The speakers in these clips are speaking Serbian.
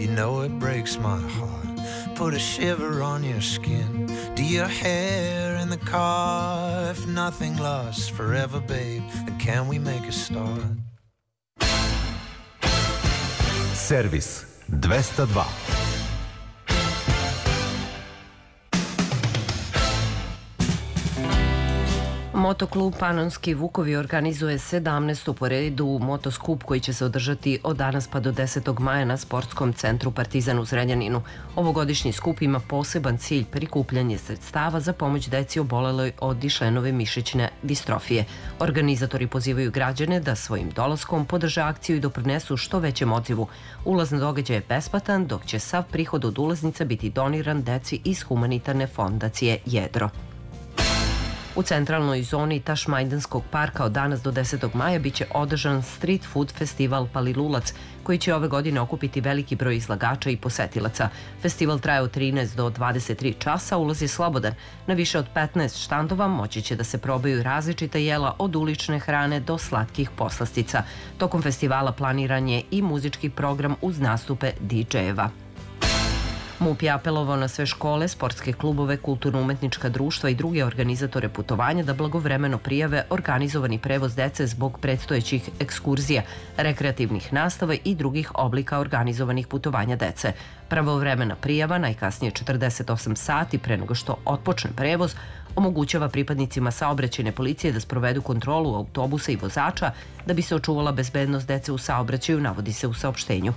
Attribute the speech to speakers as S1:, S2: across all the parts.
S1: You know it breaks my heart, put a shiver on your skin. Do your hair in the car, if nothing lasts forever, babe, then can we make a start?
S2: Servis 202.
S3: Motoklub Panonski Vukovi organizuje 17. po redu motoskup koji će se održati od danas pa do 10. maja na sportskom centru Partizan u Zrenjaninu. Ovogodišnji skup ima poseban cilj prikupljanje sredstava za pomoć deci oboleloj od Dišlenove mišićne distrofije. Organizatori pozivaju građane da svojim dolaskom podrže akciju i doprinesu što većem odzivu. Ulaz na događaj je besplatan, dok će sav prihod od ulaznica biti doniran deci iz humanitarne fondacije Jedro. U centralnoj zoni Tašmajdanskog parka od danas do 10. maja biće održan street food festival Palilulac, koji će ove godine okupiti veliki broj izlagača i posetilaca. Festival traje od 13 do 23 časa, ulaz je slobodan. Na više od 15 štandova moći će da se probaju različita jela od ulične hrane do slatkih poslastica. Tokom festivala planiran je i muzički program uz nastupe DJ-eva. MUP je apelovao na sve škole, sportske klubove, kulturno-umetnička društva i druge organizatore putovanja da blagovremeno prijave organizovani prevoz dece zbog predstojećih ekskurzija, rekreativnih nastava i drugih oblika organizovanih putovanja dece. Pravovremena prijava, najkasnije 48 sati pre nego što otpočne prevoz, omogućava pripadnicima saobraćajne policije da sprovedu kontrolu autobusa i vozača da bi se očuvala bezbednost dece u saobraćaju, navodi se u saopštenju.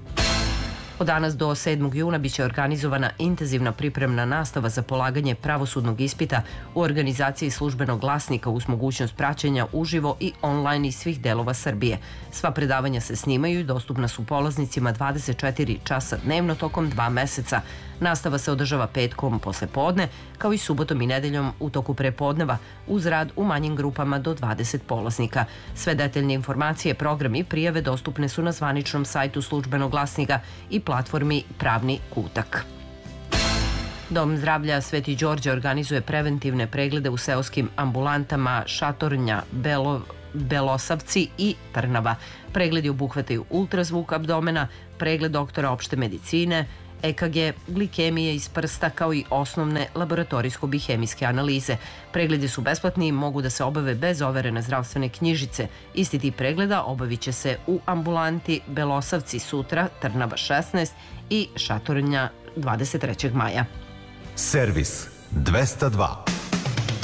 S3: Od danas do 7. juna biće organizovana intenzivna pripremna nastava za polaganje pravosudnog ispita u organizaciji Službenog glasnika uz mogućnost praćenja uživo i online iz svih delova Srbije. Sva predavanja se snimaju i dostupna su polaznicima 24 časa dnevno tokom 2 meseca. Nastava se održava petkom posle podne, kao i subotom i nedeljom u toku prepodneva, uz rad u manjim grupama do 20 polaznika. Sve detaljne informacije, programi i prijave dostupne su na zvaničnom sajtu Službenog glasnika i platformi Pravni kutak. Dom zdravlja Sveti Đorđe organizuje preventivne preglede u seoskim ambulantama Šatornja, Belosavci i Trnava. Pregledi obuhvataju ultrazvuk abdomena, pregled doktora opšte medicine, EKG, glikemije iz prsta kao i osnovne laboratorijsko-bihemijske analize. Pregledi su besplatni i mogu da se obave bez overene zdravstvene knjižice. Isti tip pregleda obavit će se u ambulanti Belosavci sutra, Trnava 16 i Šatornja 23. maja.
S2: Servis 202.